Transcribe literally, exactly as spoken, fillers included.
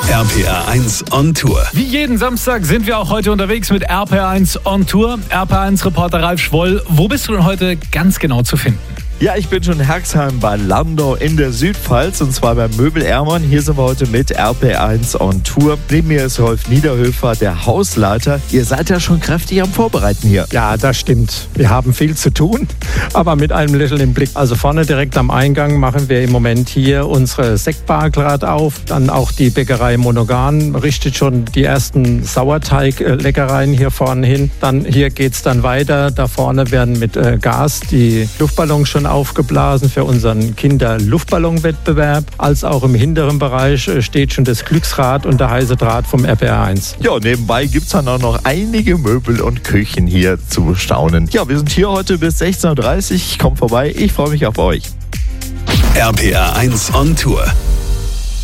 R P R eins on Tour. Wie jeden Samstag sind wir auch heute unterwegs mit R P R eins on Tour. R P R eins Reporter Ralf Schwoll, wo bist du denn heute ganz genau zu finden? Ja, ich bin schon in Herxheim bei Landau in der Südpfalz und zwar beim Möbel Ermann. Hier sind wir heute mit R P R eins on Tour. Neben mir ist Rolf Niederhöfer, der Hausleiter. Ihr seid ja schon kräftig am Vorbereiten hier. Ja, das stimmt. Wir haben viel zu tun, aber mit einem Lächeln im Blick. Also vorne direkt am Eingang machen wir im Moment hier unsere Sektbar gerade auf. Dann auch die Bäckerei Monogan richtet schon die ersten Sauerteig-Leckereien hier vorne hin. Dann hier geht's dann weiter. Da vorne werden mit äh, Gas die Luftballons schon aufgeblasen für unseren Kinder-Luftballon-Wettbewerb. Als auch im hinteren Bereich steht schon das Glücksrad und der heiße Draht vom R P R eins. Ja, nebenbei gibt es dann auch noch einige Möbel und Küchen hier zu staunen. Ja, wir sind hier heute bis sechzehn Uhr dreißig. Kommt vorbei, ich freue mich auf euch. R P R eins on Tour.